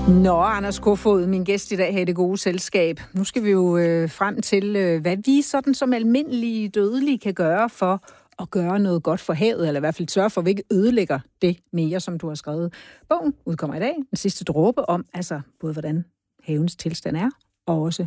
Nå, Anders Kofod, min gæst i dag her i Det Gode Selskab. Nu skal vi jo frem til, hvad vi sådan som almindelige dødelige kan gøre for at gøre noget godt for havet, eller i hvert fald sørge for, at vi ikke ødelægger det mere, som du har skrevet. Bogen udkommer i dag, den sidste dråbe om, altså både hvordan havens tilstand er, og også